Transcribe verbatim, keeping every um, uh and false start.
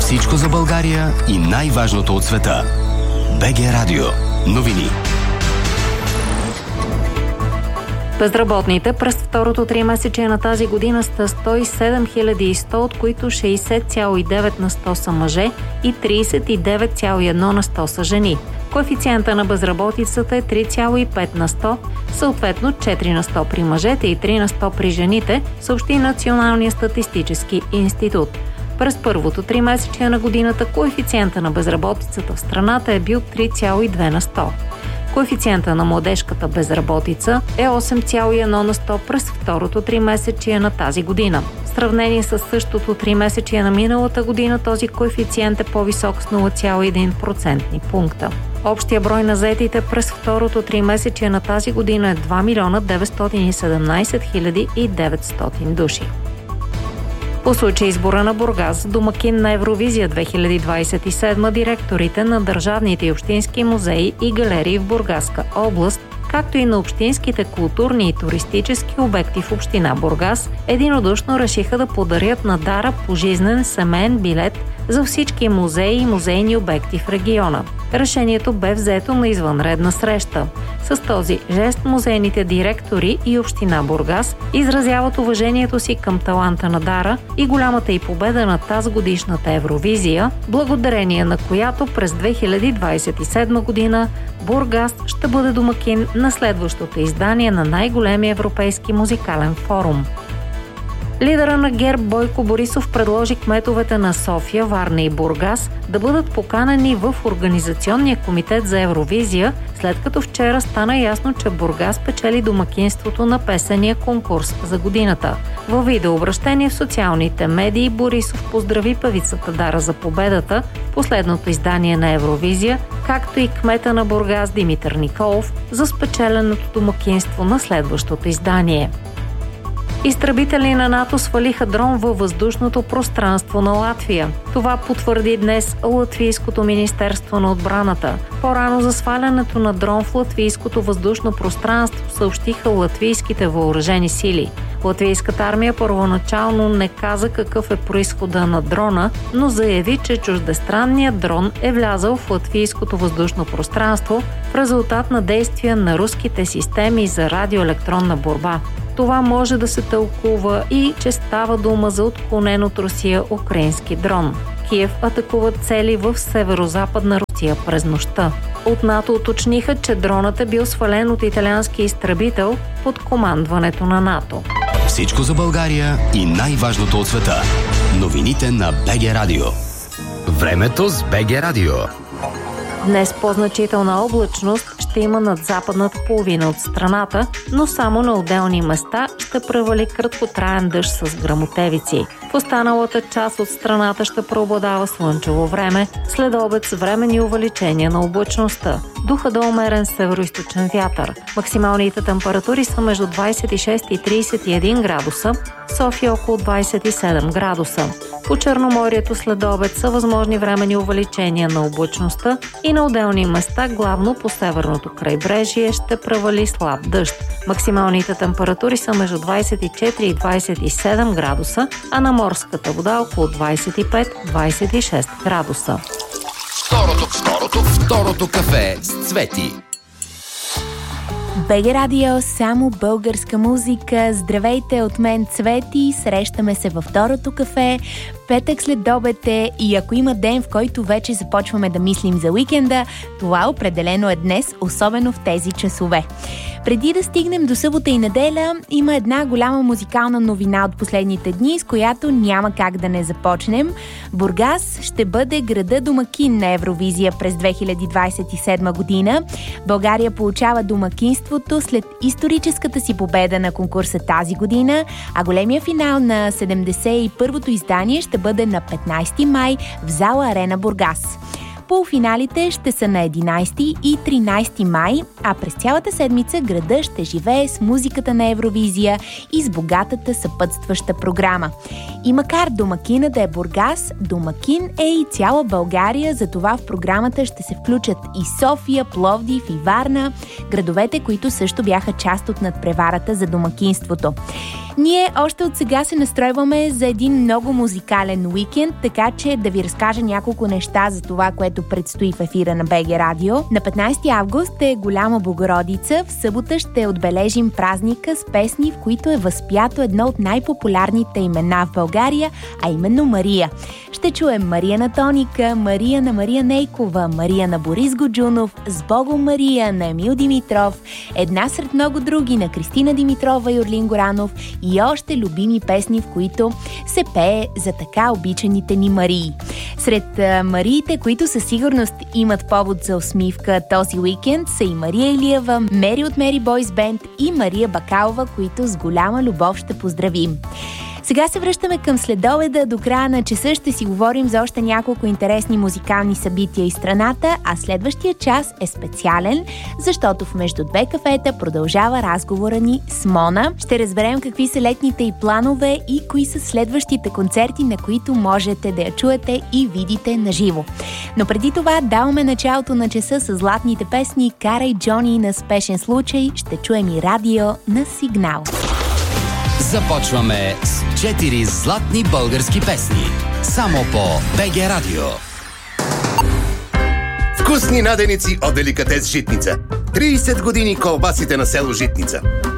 Всичко за България и най-важното от света. БГ Радио. Новини. Безработните през второто тримесечие на тази година са сто и седем хиляди и сто, от които шейсет цяло и девет на сто са мъже и трийсет и девет цяло и едно на сто са жени. Коефициента на безработицата е три цяло и пет на сто, съответно четири на сто при мъжете и три на сто при жените, съобщи Националния статистически институт. През първото тримесечие на годината коефициента на безработицата в страната е бил три цяло и две на сто. Коефициента на младежката безработица е осем цяло и едно на сто през второто тримесечие на тази година. В сравнение с същото тримесечие на миналата година този коефициент е по-висок с нула цяло и един процентни пункта. Общия брой на заетите през второто тримесечие на тази година е два милиона деветстотин и седемнайсет хиляди и деветстотин души. По случай избора на Бургас, домакин на Евровизия две хиляди двайсет и седма, директорите на държавните и общински музеи и галерии в Бургаска област, както и на общинските културни и туристически обекти в община Бургас, единодушно решиха да подарят на Дара пожизнен семейен билет за всички музеи и музейни обекти в региона. Решението бе взето на извънредна среща. С този жест музейните директори и община Бургас изразяват уважението си към таланта на Дара и голямата й победа на тази годишната Евровизия, благодарение на която през две хиляди двайсет и седма година Бургас ще бъде домакин на следващото издание на най-големия европейски музикален форум. Лидера на ГЕРБ Бойко Борисов предложи кметовете на София, Варна и Бургас да бъдат поканени в Организационния комитет за Евровизия, след като вчера стана ясно, че Бургас печели домакинството на песения конкурс за годината. Във видеообращение в социалните медии Борисов поздрави певицата Дара за победата в последното издание на Евровизия, както и кмета на Бургас Димитър Николов за спечеленото домакинство на следващото издание. Изтребители на НАТО свалиха дрон във въздушното пространство на Латвия. Това потвърди днес Латвийското министерство на отбраната. По-рано за свалянето на дрон в латвийското въздушно пространство съобщиха латвийските въоръжени сили. Латвийската армия първоначално не каза какъв е произхода на дрона, но заяви, че чуждестранният дрон е влязъл в латвийското въздушно пространство в резултат на действия на руските системи за радиоелектронна борба. Това може да се тълкува и че става дума за отклонен от Русия украински дрон. Киев атакуват цели в северо-западна Русия през нощта. От НАТО уточниха, че дронът е бил свален от италиански изтребител под командването на НАТО. Всичко за България и най-важното от света. Новините на БГ Радио. Времето с БГ Радио. Днес по-значителна облачност ще има над западната половина от страната, но само на отделни места ще превали краткотраен дъжд с гръмотевици. В останалата част от страната ще преобладава слънчево време, след обед с временни увеличения на облачността. Духа до умерен североизточен вятър. Максималните температури са между двайсет и шест и трийсет и един градуса, София около двайсет и седем градуса. По Черноморието след обед са възможни временни увеличения на облачността и на отделни места, главно по северното крайбрежие, ще превали слаб дъжд. Максималните температури са между двайсет и четири и двайсет и седем градуса, а на морската вода около двайсет и пет до двайсет и шест градуса. Второто, второто, второто кафе с Цвети. БГ Радио, само българска музика. Здравейте от мен, Цвети. Срещаме се във второто кафе. Петък след обед е и ако има ден, в който вече започваме да мислим за уикенда, това определено е днес, особено в тези часове. Преди да стигнем до събота и неделя, има една голяма музикална новина от последните дни, с която няма как да не започнем. Бургас ще бъде града домакин на Евровизия през две хиляди двайсет и седма година. България получава домакинството след историческата си победа на конкурса тази година, а големия финал на седемдесет и първото издание ще бъде на петнайсети май в зала Арена Бургас. Полуфиналите ще са на единайсети и тринайсети май, а през цялата седмица града ще живее с музиката на Евровизия и с богатата съпътстваща програма. И макар домакина да е Бургас, домакин е и цяла България, затова в програмата ще се включат и София, Пловдив и Варна, градовете, които също бяха част от надпреварата за домакинството. Ние още от сега се настройваме за един много музикален уикенд, така че да ви разкажа няколко неща за това, което предстои в ефира на БГ Радио. На петнайсети август е Голяма Богородица. В събота ще отбележим празника с песни, в които е възпято едно от най-популярните имена в България, а именно Мария. Ще чуем Мария на Тоника, Мария на Мария Нейкова, Мария на Борис Годжунов, С Богом Мария на Емил Димитров, една сред много други на Кристина Димитрова и Орлин Горанов и още любими песни, в които се пее за така обичаните ни Марии. Сред а, Мариите, които със сигурност имат повод за усмивка този уикенд, са и Мария Илиева, Мери от Мери Бойс Бенд и Мария Бакалова, които с голяма любов ще поздравим. Сега се връщаме към следобеда. До края на часа ще си говорим за още няколко интересни музикални събития из страната, а следващия час е специален, защото в Между две кафета продължава разговора ни с Мона. Ще разберем какви са летните и планове и кои са следващите концерти, на които можете да я чуете и видите наживо. Но преди това даваме началото на часа с златните песни "Карай Джони" на Спешен случай. Ще чуем и Радио на Сигнал. Започваме с четири златни български песни. Само по БГ Радио. Вкусни наденици от Деликатес Житница. трийсет години колбасите на село Житница.